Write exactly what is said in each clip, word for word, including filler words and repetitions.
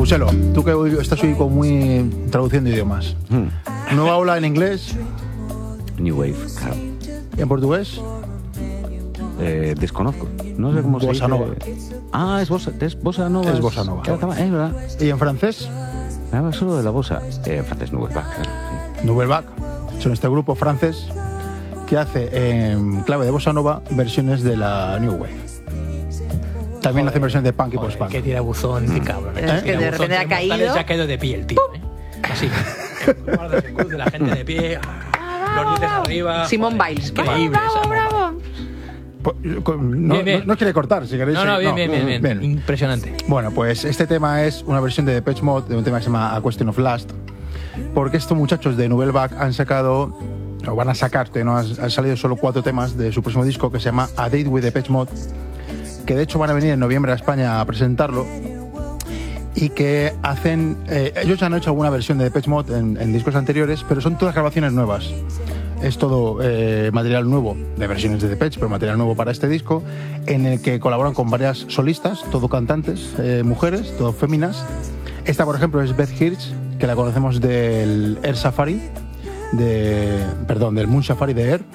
Muselo, tú que hoy estás hoy como muy traduciendo idiomas. Hmm. ¿Nueva ola en inglés? New Wave, claro. ¿Y en portugués? Eh, desconozco. No sé cómo bossa se dice. nova. Ah, es bossa, es bossa nova. Es bossa nova. Es verdad. ¿Y en francés? Me habla solo de la bossa. Eh, en francés, Nouvelle Vague. Claro, sí. Nouvelle Vague. Son este grupo francés que hace en clave de bossa nova versiones de la New Wave. También Joder, hacen versiones de punk y joder, post-punk. Qué tirabuzón, qué cabrón. Es ¿Eh? que de repente ha caído. Se ha caído de pie el tío, ¿eh? Así. Guardas el cruz de la gente de pie. Los dientes arriba. Simón Biles. Increíble. Bravo, bravo. No, bien, bien. no, no quiere cortar, si queréis. No, no, bien, no. bien, bien, bien, bien. Impresionante. Bueno, pues este tema es una versión de Depeche Mode de un tema que se llama A Question of Lust, porque estos muchachos de Nouvelle Vague han sacado, o van a sacar, que no han, han salido solo cuatro temas de su próximo disco que se llama A Date with Depeche Mode, que de hecho van a venir en noviembre a España a presentarlo, y que hacen, eh, ellos han hecho alguna versión de Depeche Mode en, en discos anteriores, pero son todas grabaciones nuevas. Es todo eh, material nuevo, de versiones de Depeche, pero material nuevo para este disco, en el que colaboran con varias solistas, todo cantantes, eh, mujeres, todo féminas. Esta, por ejemplo, es Beth Hirsch, que la conocemos del Air Safari, de, perdón, del Moon Safari de Air.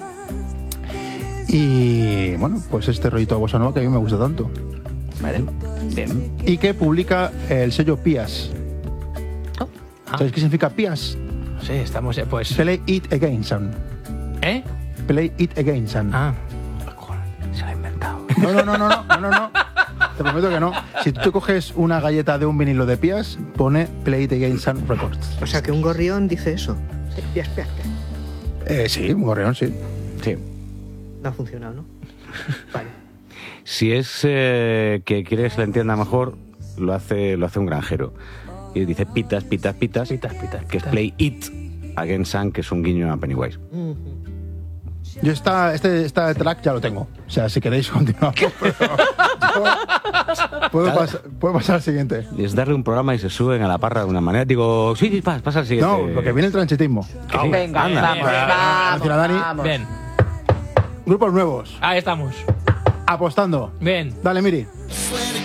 Y bueno, pues este rollito de bossa nova que a mí me gusta tanto. Vale, bien. Y que publica el sello Pias. Oh. Ah. ¿Sabéis qué significa Pias? Sí, estamos, eh, pues... Play It Again, son. ¿Eh? Play It Again, son. Ah. Se lo ha inventado. No, no, no, no, no, no, no, no. Te prometo que no. Si tú te coges una galleta de un vinilo de Pias, pone Play It Again, son Records. O sea, que un gorrión dice eso. Pias, pias, pias. Eh, sí, un gorrión, sí. Sí. No ha funcionado, ¿no? Vale. Si es eh, que quiere que se le entienda mejor, lo hace, lo hace un granjero. Y dice pitas, pitas, pitas, Pitas, pitas, que es pitas. Play It Again Sun, que es un guiño a Pennywise. Yo esta, este, esta track ya lo tengo. O sea, si queréis continuamos. Pero yo puedo, pas, puedo pasar al siguiente. Es darle un programa y se suben a la parra de una manera. Digo, sí, sí, pasa, pasa al siguiente. No, porque viene el transitismo. Que sí. Venga, Anda. vamos, Bien, vamos, Gracias, Dani. vamos. Bien. Grupos nuevos. Ahí estamos. Apostando. Bien. Dale, Miri.